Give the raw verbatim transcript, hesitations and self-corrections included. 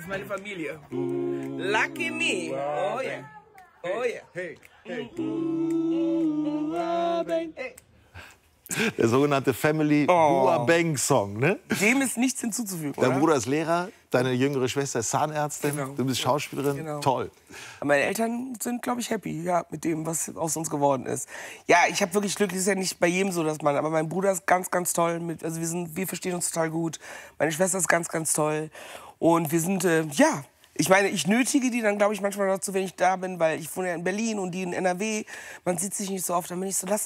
meine Familie. Lucky me. Oh yeah. Oh yeah. Hey, hey. Hey. Der sogenannte Family Oh. Bua Bang Song, ne? Dem ist nichts hinzuzufügen, Dein oder? Bruder ist Lehrer, deine jüngere Schwester ist Zahnärztin, Genau. du bist Schauspielerin. Genau. Toll. Meine Eltern sind, glaube ich, happy, ja, mit dem, was aus uns geworden ist. Ja, ich habe wirklich Glück, das ist ja nicht bei jedem so, dass man, aber mein Bruder ist ganz, ganz toll. Mit, also wir, sind, wir verstehen uns total gut. Meine Schwester ist ganz, ganz toll. Und wir sind, äh, ja, ich meine, ich nötige die dann, glaube ich, manchmal dazu, wenn ich da bin, weil ich wohne ja in Berlin und die in N R W. Man sieht sich nicht so oft, dann bin ich so, lass